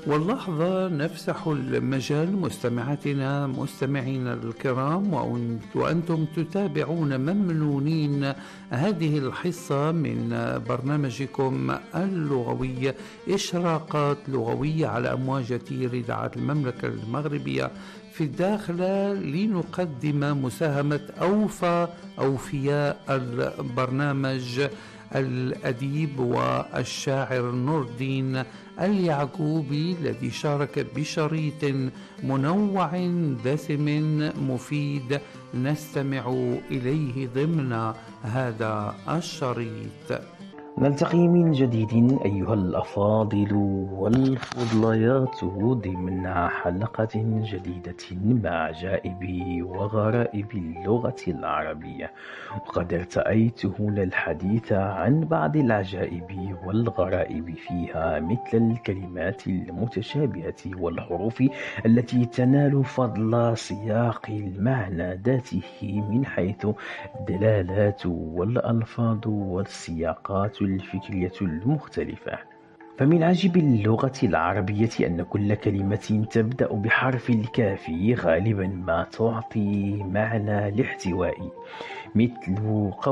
واللحظة نفسح المجال مستمعينا الكرام، وأنتم تتابعون ممنونين هذه الحصة من برنامجكم اللغوي إشراقات لغوية على أمواج إذاعة المملكة المغربية في الداخل، لنقدم مساهمة أوفياء البرنامج الأديب والشاعر نور الدين اليعقوبي، الذي شارك بشريط منوع دسم مفيد نستمع إليه ضمن هذا الشريط. نلتقي من جديد أيها الأفاضل والفضليات ضمن حلقة جديدة مع عجائب وغرائب اللغة العربية، وقد ارتأيت هنا الحديث عن بعض العجائب والغرائب فيها، مثل الكلمات المتشابهة والحروف التي تنال فضل سياق المعنى ذاته من حيث الدلالات والألفاظ والسياقات الفكرية المختلفة. فمن عجب اللغة العربية أن كل كلمة تبدأ بحرف الكاف غالبا ما تعطي معنى الاحتواء، مثل